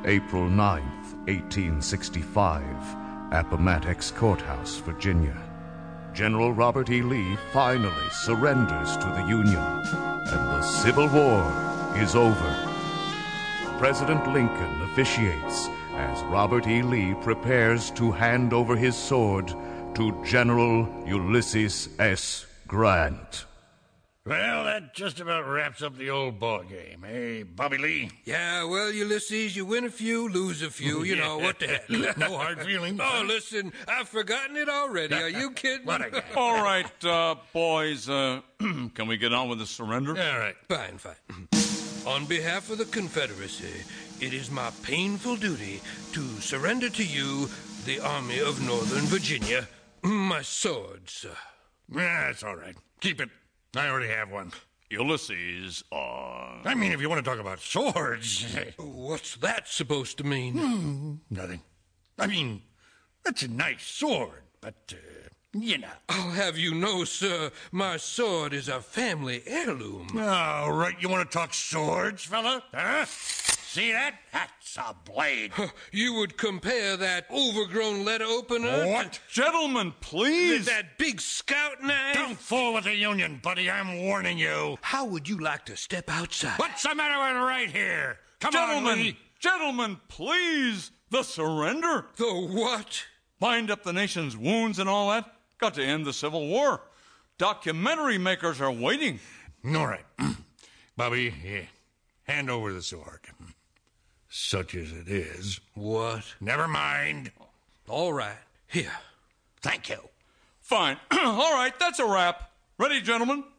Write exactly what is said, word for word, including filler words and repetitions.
April ninth, eighteen sixty-five, Appomattox Courthouse, Virginia. General Robert E. Lee finally surrenders to the Union, and the Civil War is over. President Lincoln officiates as Robert E. Lee prepares to hand over his sword to General Ulysses S. Grant. Well, that just about wraps up the old ball game, eh, Bobby Lee? Yeah, well, Ulysses, you win a few, lose a few, you know, what the heck. No hard feelings. Oh, listen, I've forgotten it already. Are you kidding? What a guy. All right, uh, boys, uh, can we get on with the surrender? All right. Fine, fine. On behalf of the Confederacy, it is my painful duty to surrender to you the Army of Northern Virginia, my sword, sir. Yeah, that's all right. Keep it. I already have one. Ulysses, uh... I mean, if you want to talk about swords... What's that supposed to mean? Hmm, nothing. I mean, that's a nice sword, but, uh, you know. I'll have you know, sir, my sword is a family heirloom. All right, you want to talk swords, fella? Huh? See that? That's a blade. You would compare that overgrown letter opener? What? Gentlemen, please! That big scout knife? Don't fool with the Union, buddy. I'm warning you. How would you like to step outside? What's the matter with right here? Come Gentlemen, on, Lee. gentlemen, please! The surrender? The what? Bind up the nation's wounds and all that? Got to end the Civil War. Documentary makers are waiting. All right. Bobby, yeah. Hand over the sword. Such as it is. What? Never mind. All right. Here. Thank you. Fine. All right, that's a wrap. Ready, gentlemen?